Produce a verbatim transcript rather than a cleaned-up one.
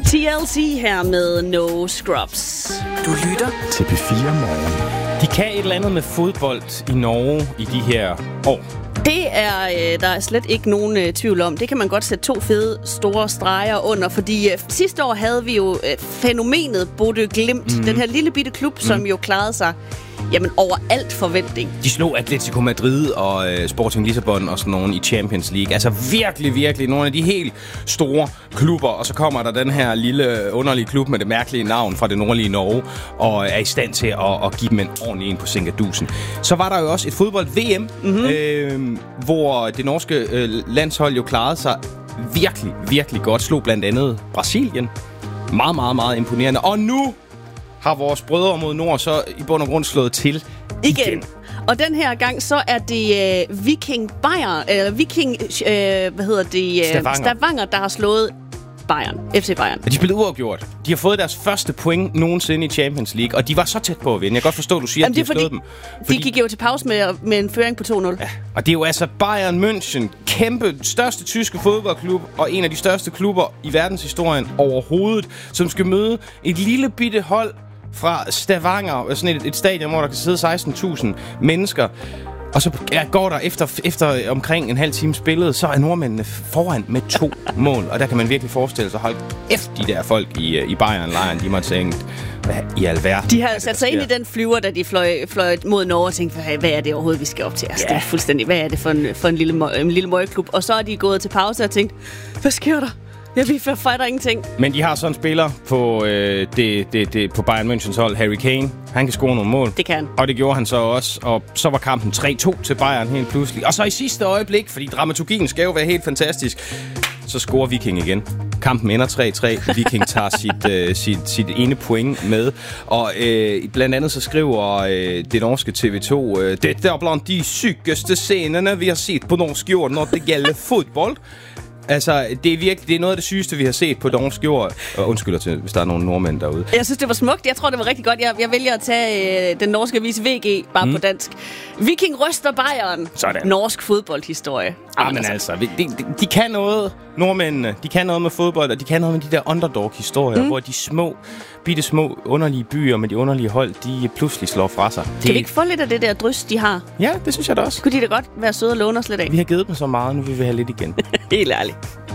T L C her med No Scrubs. Du lytter til P fire Morgen. De kan et eller andet med fodbold i Norge i de her år. Det er øh, der er slet ikke nogen øh, tvivl om. Det kan man godt sætte to fede, store streger under. Fordi øh, sidste år havde vi jo øh, fænomenet Bodø Glimt. Mm. Den her lille bitte klub, mm. som jo klarede sig jamen, over alt forventning. De slog Atletico Madrid og øh, Sporting Lissabon og sådan nogen i Champions League. Altså virkelig, virkelig nogle af de helt store klubber. Og så kommer der den her lille underlige klub med det mærkelige navn fra det nordlige Norge og er i stand til at, at give dem en ordentlig en på Singadusen. Så var der jo også et fodbold-V M, mm-hmm. øh, hvor det norske øh, landshold jo klarede sig virkelig, virkelig godt. Slog blandt andet Brasilien. Meget, meget, meget imponerende. Og nu har vores brødre mod nord så i bund og grund slået til igen. igen. Og den her gang så er det øh, Viking Bayern, eller Viking, øh, hvad hedder det, øh, Stavanger. Stavanger, der har slået Bayern, F C Bayern. De spillede uafgjort. De har fået deres første point nogensinde i Champions League, og de var så tæt på at vinde. Jeg kan godt forstå, at du siger, Jamen, at de har slået dem. Fordi de gik jo til pause med, med en føring på to nul. Ja, og det er jo altså Bayern München, kæmpe, største tyske fodboldklub, og en af de største klubber i verdenshistorien overhovedet, som skal møde et lille bitte hold fra Stavanger, sådan et, et stadion, hvor der kan sidde seksten tusind mennesker. Og så ja, går der efter, efter omkring en halv time spillet, så er nordmændene foran med to mål. Og der kan man virkelig forestille sig, hold efter de der folk i, i Bayern-lejren, de må tænke, hvad i alverden? De har sat sig ind i den flyver, da de fløj, fløj mod Norge og tænkte, hvad er det overhovedet, vi skal op til? Altså, yeah. Det er fuldstændig, hvad er det for en, for en lille, en lille møgklub? Og så er de gået til pause og tænkt, hvad sker der? Ja, vi fighter ingenting. Men de har sådan en spiller på, øh, det, det, det, på Bayern Münchens hold, Harry Kane. Han kan score nogle mål. Det kan han. Og det gjorde han så også. Og så var kampen tre to til Bayern helt pludselig. Og så i sidste øjeblik, fordi dramaturgien skal jo være helt fantastisk, så scorer Viking igen. Kampen ender tre tre. Viking tager sit, øh, sit, sit ene point med. Og øh, blandt andet så skriver øh, det norske T V to, øh, dette er blandt de sykeste scenerne, vi har set på norsk jord, når det gælder fodbold. Altså, det er virkelig det er noget af det sygeste, vi har set på norsk jord. Og undskylder til, hvis der er nogle nordmænd derude. Jeg synes, det var smukt. Jeg tror, det var rigtig godt. Jeg, jeg vælger at tage øh, den norske avis V G, bare mm. på dansk. Viking ryster Bayern. Sådan. Norsk fodboldhistorie. Jamen altså, altså de, de, de kan noget, nordmændene. De kan noget med fodbold, og de kan noget med de der underdog-historier, mm. hvor de små, bitte små, underlige byer med de underlige hold, de pludselig slår fra sig. Kan vi ikke få lidt af det der drys, de har? Ja, det synes jeg da også. Kunne de da godt være søde og låne os lidt af? Vi har givet dem så meget, nu vil vi have lidt igen. Helt ærligt.